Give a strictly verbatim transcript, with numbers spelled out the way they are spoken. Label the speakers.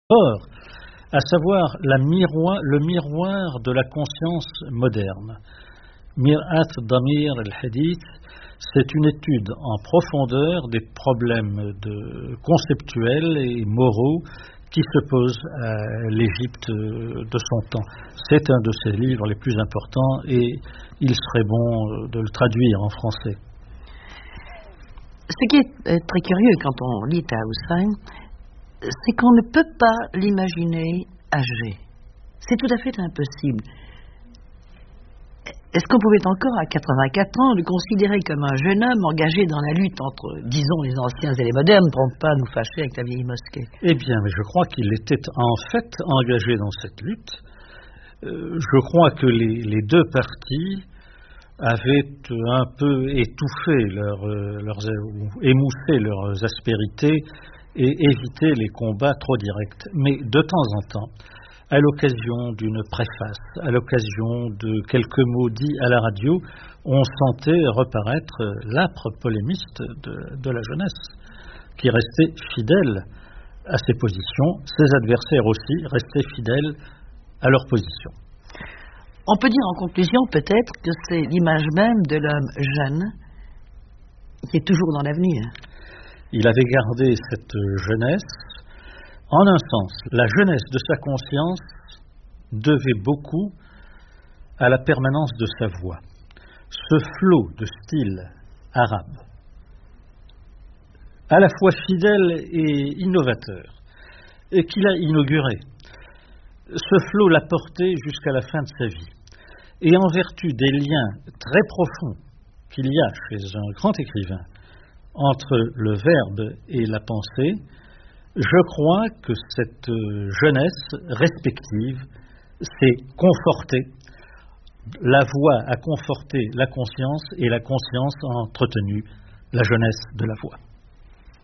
Speaker 1: Or, à savoir la miroir, le miroir de la conscience moderne. Mir'at Damir al-Hadith, c'est une étude en profondeur des problèmes de, conceptuels et moraux qui se posent à l'Égypte de son temps. C'est un de ses livres les plus importants et il serait bon de le traduire en français.
Speaker 2: Ce qui est très curieux quand on lit à Hussein, c'est qu'on ne peut pas l'imaginer âgé. C'est tout à fait impossible. Est-ce qu'on pouvait encore, à quatre-vingt-quatre ans, le considérer comme un jeune homme engagé dans la lutte entre, disons, les anciens et les modernes, pour ne pas nous fâcher avec la vieille mosquée?
Speaker 1: Eh bien, mais je crois qu'il était en fait engagé dans cette lutte. Euh, je crois que les, les deux partis avaient un peu étouffé leur, leurs, ou émoussé leurs aspérités et évité les combats trop directs. Mais de temps en temps, à l'occasion d'une préface, à l'occasion de quelques mots dits à la radio, on sentait reparaître l'âpre polémiste de, de la jeunesse, qui restait fidèle à ses positions. Ses adversaires aussi restaient fidèles à leurs positions.
Speaker 2: On peut dire en conclusion peut-être que c'est l'image même de l'homme jeune qui est toujours dans l'avenir.
Speaker 1: Il avait gardé cette jeunesse. En un sens, la jeunesse de sa conscience devait beaucoup à la permanence de sa voix. Ce flot de style arabe, à la fois fidèle et innovateur, et qu'il a inauguré, ce flot l'a porté jusqu'à la fin de sa vie. Et en vertu des liens très profonds qu'il y a chez un grand écrivain entre le verbe et la pensée, je crois que cette jeunesse respective s'est confortée. La voix a conforté la conscience et la conscience a entretenu la jeunesse de la voix.